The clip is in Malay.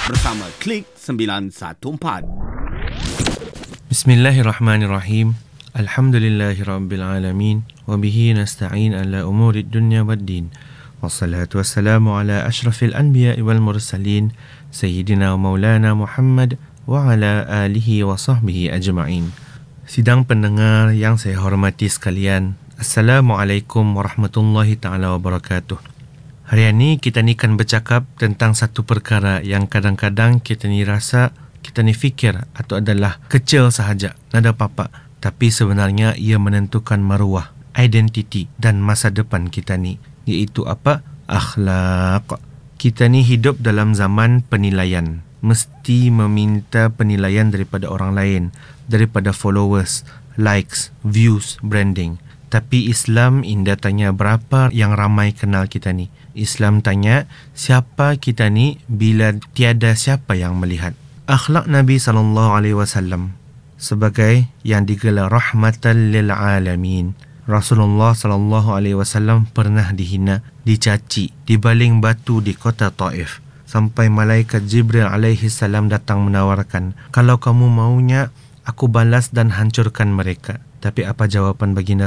bersama Klik 914. Bismillahirrahmanirrahim. Alhamdulillahirrabbilalamin. Wabihi nasta'in ala umurid dunya waddin. Wassalatu wassalamu ala ashrafil anbiya wal mursalin. Sayyidina wa maulana Muhammad wa ala alihi wa sahbihi ajma'in. Sidang pendengar yang saya hormati sekalian, Assalamualaikum warahmatullahi ta'ala wabarakatuh. Hari ini kita ni akan bercakap tentang satu perkara yang kadang-kadang kita ni rasa, kita ni fikir atau adalah kecil sahaja, nada apa-apa. Tapi sebenarnya ia menentukan maruah, identiti dan masa depan kita ni. Iaitu apa? Akhlak. Kita ni hidup dalam zaman penilaian. Mesti meminta penilaian daripada orang lain, daripada followers, likes, views, branding. Tapi Islam indah tanya berapa yang ramai kenal kita ni. Islam tanya siapa kita ni bila tiada siapa yang melihat. Akhlak Nabi SAW sebagai yang digelar rahmatan lil alamin. Rasulullah SAW pernah dihina, dicaci, dibaling batu di kota Taif, sampai malaikat Jibril alaihi salam datang menawarkan, kalau kamu maunya aku balas dan hancurkan mereka. Tapi apa jawapan baginda